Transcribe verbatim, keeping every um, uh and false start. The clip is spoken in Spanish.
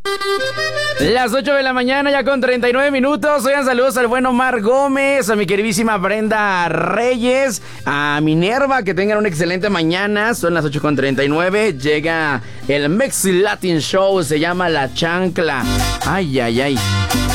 Las ocho de la mañana ya con treinta y nueve minutos. Oigan, saludos al buen Omar Gómez, a mi queridísima Brenda Reyes, a Minerva, que tengan una excelente mañana. Son las ocho con treinta y nueve. Llega el Mexi Latin Show, se llama La Chancla. Ay, ay, ay.